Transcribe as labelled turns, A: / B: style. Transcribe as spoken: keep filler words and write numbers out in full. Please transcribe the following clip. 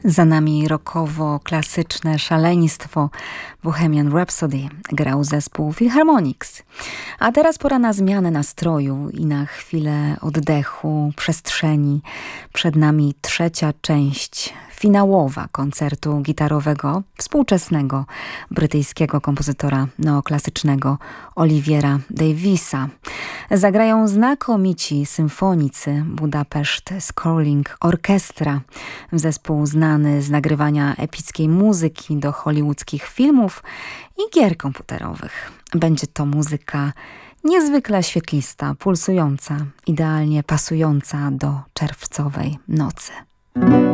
A: Za nami rockowo-klasyczne szaleństwo Bohemian Rhapsody grał zespół Philharmonics. A teraz pora na zmianę nastroju i na chwilę oddechu, przestrzeni. Przed nami trzecia część finałowa koncertu gitarowego współczesnego brytyjskiego kompozytora neoklasycznego Oliviera Davisa. Zagrają znakomici symfonicy Budapest Scoring Orchestra, zespół znany z nagrywania epickiej muzyki do hollywoodzkich filmów i gier komputerowych. Będzie to muzyka niezwykle świetlista, pulsująca, idealnie pasująca do czerwcowej nocy.